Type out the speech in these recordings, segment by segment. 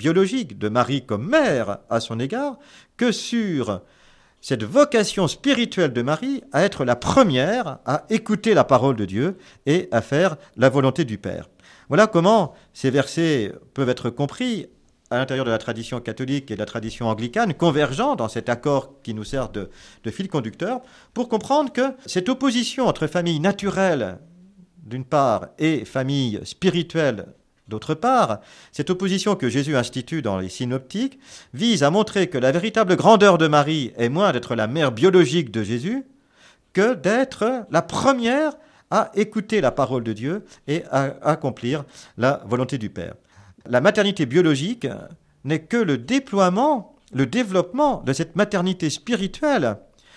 biologique de Marie comme mère à son égard que sur cette vocation spirituelle de Marie à être la première à écouter la parole de Dieu et à faire la volonté du Père. Voilà comment ces versets peuvent être compris à l'intérieur de la tradition catholique et de la tradition anglicane, convergents dans cet accord qui nous sert de fil conducteur, pour comprendre que cette opposition entre famille naturelle, d'une part, et famille spirituelle, d'autre part, cette opposition que Jésus institue dans les synoptiques vise à montrer que la véritable grandeur de Marie est moins d'être la mère biologique de Jésus que d'être la première à écouter la parole de Dieu et à accomplir la volonté du Père. La maternité biologique n'est que le déploiement, le développement de cette maternité spirituelle.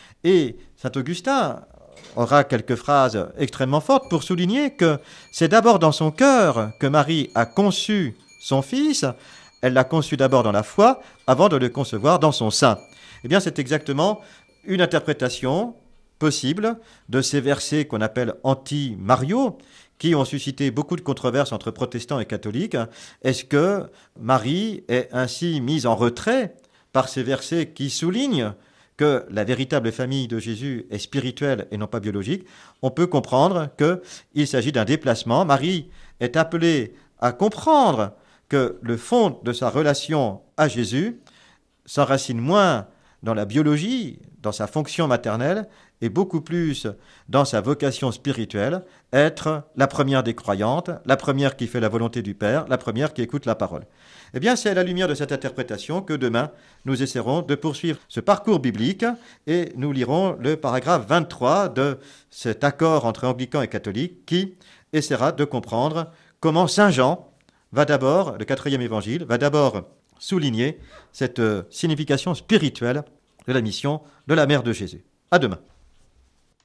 Et saint Augustin aura quelques phrases extrêmement fortes pour souligner que c'est d'abord dans son cœur que Marie a conçu son fils. Elle l'a conçu d'abord dans la foi avant de le concevoir dans son sein. Eh bien, c'est exactement une interprétation possible de ces versets qu'on appelle anti-Mario, qui ont suscité beaucoup de controverses entre protestants et catholiques. Est-ce que Marie est ainsi mise en retrait par ces versets qui soulignent que la véritable famille de Jésus est spirituelle et non pas biologique? On peut comprendre qu'il s'agit d'un déplacement. Marie est appelée à comprendre que le fond de sa relation à Jésus s'enracine moins dans la biologie, dans sa fonction maternelle, et beaucoup plus dans sa vocation spirituelle, être la première des croyantes, la première qui fait la volonté du Père, la première qui écoute la parole. Eh bien, c'est à la lumière de cette interprétation que demain, nous essaierons de poursuivre ce parcours biblique et nous lirons le paragraphe 23 de cet accord entre anglicans et catholiques qui essaiera de comprendre comment Saint Jean va d'abord, le 4e évangile, va d'abord souligner cette signification spirituelle de la mission de la mère de Jésus. À demain.